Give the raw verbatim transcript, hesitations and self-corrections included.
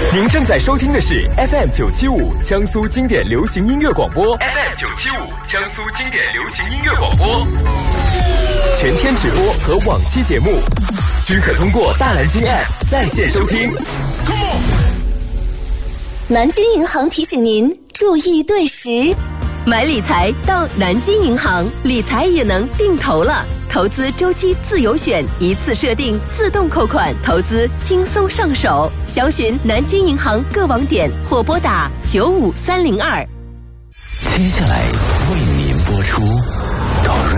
您正在收听的是 F M 九七五江苏经典流行音乐广播 ，F M 九七五江苏经典流行音乐广播，全天直播和往期节目均可通过大蓝鲸 App 在线收听。 南京银行提醒您注意对时，买理财到南京银行，理财也能定投了。投资周期自由选，一次设定，自动扣款，投资轻松上手。详询南京银行各网点或拨打九五三零二。 接下来为您播出